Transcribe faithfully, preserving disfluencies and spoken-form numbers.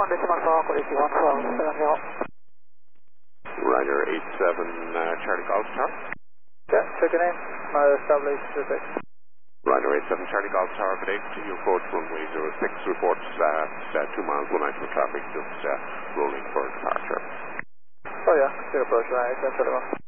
one decimal four, quality one four seven zero. Ryder eight seven uh, Charlie Golf Tower. Yeah, check your name. I'll establish the six. Ryder eight seven Charlie Golf Tower, good day. Continue approach runway zero six, reports uh, two miles, one night for traffic, just uh, rolling for departure. Oh yeah, clear approach, right, that's what I want.